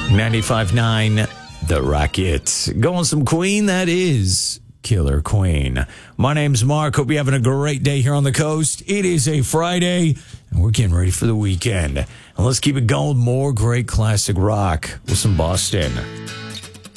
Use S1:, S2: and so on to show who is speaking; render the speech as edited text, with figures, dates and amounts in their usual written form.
S1: 95.9 The Rocket. Going some Queen, that is Killer Queen. My name's Mark. Hope you're having a great day here on the coast. It is a Friday, and we're getting ready for the weekend. And let's keep it going. More great classic rock with some Boston.